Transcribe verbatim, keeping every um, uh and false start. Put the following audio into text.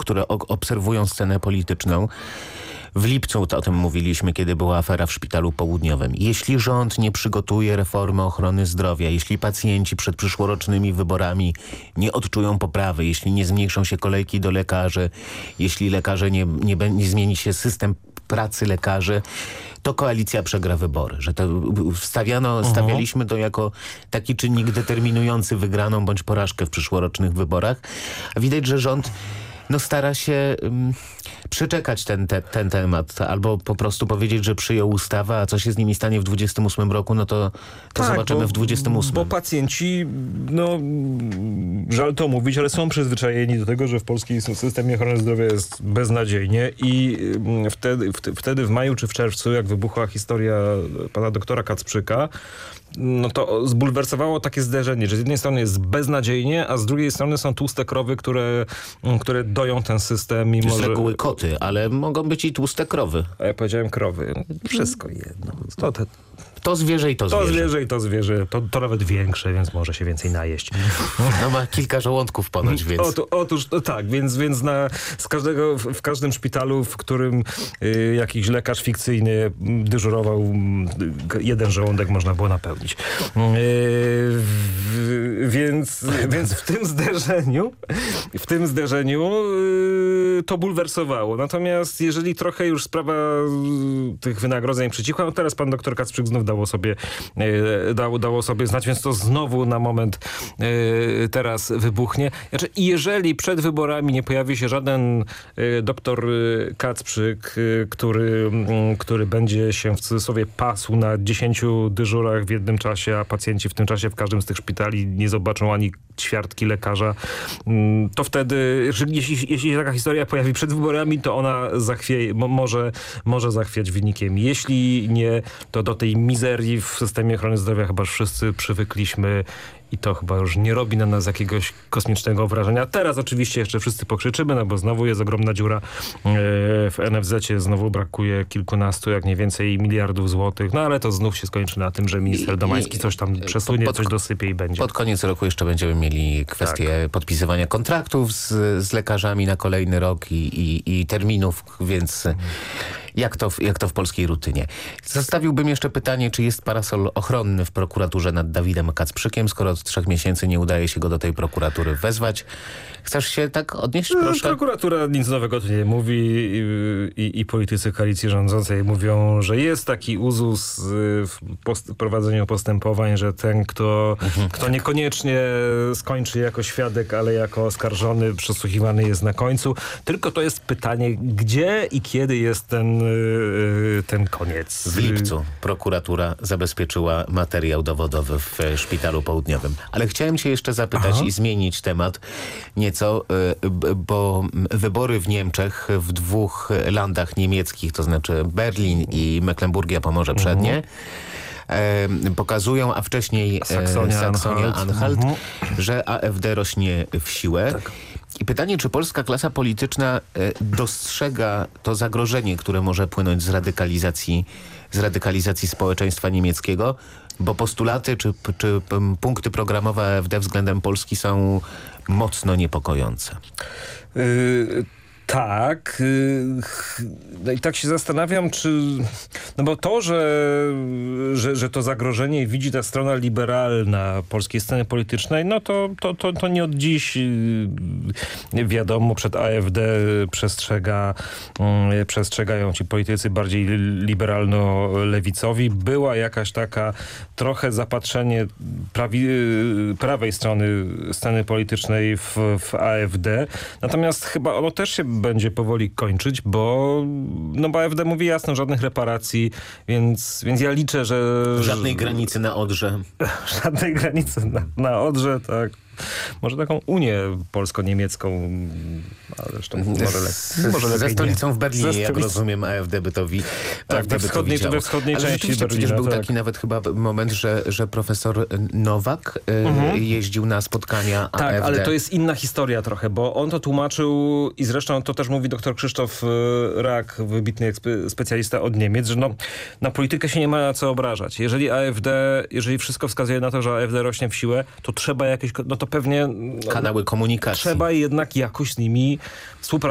które obserwują scenę polityczną. W lipcu to o tym mówiliśmy, kiedy była afera w Szpitalu Południowym. Jeśli rząd nie przygotuje reformy ochrony zdrowia, jeśli pacjenci przed przyszłorocznymi wyborami nie odczują poprawy, jeśli nie zmniejszą się kolejki do lekarzy, jeśli lekarze nie, nie, nie zmieni się system pracy lekarzy, to koalicja przegra wybory. Że to stawiano, stawialiśmy to jako taki czynnik determinujący wygraną bądź porażkę w przyszłorocznych wyborach. A widać, że rząd no stara się um, przeczekać ten, te, ten temat, albo po prostu powiedzieć, że przyjął ustawę, a co się z nimi stanie w dwudziestym ósmym roku, no to, to tak, zobaczymy bo, w dwudziestym ósmym. Bo pacjenci, no żal to mówić, ale są przyzwyczajeni do tego, że w polskim systemie ochrony zdrowia jest beznadziejnie i wtedy, wtedy w maju czy w czerwcu, jak wybuchła historia pana doktora Kacprzyka, no to zbulwersowało takie zderzenie, że z jednej strony jest beznadziejnie, a z drugiej strony są tłuste krowy, które, które doją ten system. Mimo, z że... reguły koty, ale mogą być i tłuste krowy. A ja powiedziałem krowy. Wszystko jedno. To, te... to zwierzę i to, to zwierzę. To zwierzę i to zwierzę. To, to nawet większe, więc może się więcej najeść. No ma kilka żołądków ponoć, więc... Oto, otóż to tak, więc, więc na, z każdego, w, w każdym szpitalu, w którym y, jakiś lekarz fikcyjny dyżurował, y, jeden żołądek można było napełnić. Y, w, więc, więc w tym zderzeniu w tym zderzeniu y, to bulwersowało. Natomiast jeżeli trochę już sprawa y, tych wynagrodzeń przycichła, no teraz pan doktor Kacprzyk znów dało sobie, y, dało, dało sobie znać, więc to znowu na moment y, teraz wybuchnie. Znaczy, jeżeli przed wyborami nie pojawi się żaden y, doktor y, Kacprzyk, y, który, y, który będzie się w cudzysłowie pasł na dziesięciu dyżurach w jednym czasie, a pacjenci w tym czasie w każdym z tych szpitali nie zobaczą ani ćwiartki lekarza, y, to wtedy, jeżeli, jeśli, jeśli się taka historia pojawi przed wyborami, to ona zachwieje, mo, może, może zachwiać wynikiem. Jeśli nie, to do tej mizerii w systemie ochrony zdrowia chyba wszyscy przywykliśmy i to chyba już nie robi na nas jakiegoś kosmicznego wrażenia. Teraz oczywiście jeszcze wszyscy pokrzyczymy, no bo znowu jest ogromna dziura w en ef zecie, znowu brakuje kilkunastu, jak nie więcej, miliardów złotych, no ale to znów się skończy na tym, że minister Domański coś tam przesunie, pod, coś dosypie i będzie. Pod koniec roku jeszcze będziemy mieli kwestię tak. podpisywania kontraktów z, z lekarzami na kolejny rok i, i, i terminów, więc jak to, jak to w polskiej rutynie. Zostawiłbym jeszcze pytanie, czy jest parasol ochronny w prokuraturze nad Dawidem Kacprzykiem, skoro od trzech miesięcy nie udaje się go do tej prokuratury wezwać. Chcesz się tak odnieść, proszę? Prokuratura nic nowego tu nie mówi i, i, i politycy koalicji rządzącej mówią, że jest taki uzus w post prowadzeniu postępowań, że ten, kto, mhm. kto niekoniecznie skończy jako świadek, ale jako oskarżony, przesłuchiwany jest na końcu. Tylko to jest pytanie, gdzie i kiedy jest ten, ten koniec. W lipcu prokuratura zabezpieczyła materiał dowodowy w Szpitalu Południowym. Ale chciałem cię jeszcze zapytać Aha. i zmienić temat nieco, bo wybory w Niemczech w dwóch landach niemieckich, to znaczy Berlin i Mecklenburgia Pomorze Przednie, mhm. pokazują, a wcześniej Saksonia-Anhalt, mhm. że A F D rośnie w siłę. Tak. I pytanie, czy polska klasa polityczna dostrzega to zagrożenie, które może płynąć z radykalizacji, z radykalizacji społeczeństwa niemieckiego, bo postulaty czy, czy punkty programowe A F D względem Polski są mocno niepokojące. Yy... Tak. No i tak się zastanawiam, czy... No bo to, że, że, że to zagrożenie widzi ta strona liberalna polskiej sceny politycznej, no to, to, to, to nie od dziś wiadomo, przed A F D przestrzega, przestrzegają ci politycy bardziej liberalno-lewicowi. Była jakaś taka trochę zapatrzenie prawi, prawej strony sceny politycznej w, w A F D. Natomiast chyba ono też się będzie powoli kończyć, bo no bo A F D mówi jasno, żadnych reparacji, więc, więc ja liczę, że... Żadnej granicy na Odrze. Żadnej granicy na, na Odrze, tak. Może taką Unię polsko-niemiecką, ale zresztą może, le może lepiej ze stolicą nie. w Berlinie, ze jak rozumiem, A F D by to wi Tak, we wschodniej, we wschodniej ale części Berlina. Przecież był tak. taki nawet chyba moment, że, że profesor Nowak mhm. jeździł na spotkania A F D. Tak, ale to jest inna historia trochę, bo on to tłumaczył i zresztą to też mówi doktor Krzysztof Rak, wybitny specjalista od Niemiec, że no, na politykę się nie ma na co obrażać. Jeżeli A F D, jeżeli wszystko wskazuje na to, że A F D rośnie w siłę, to trzeba jakieś, no to pewnie... No, kanały komunikacji. Trzeba jednak jakoś z nimi współpracować.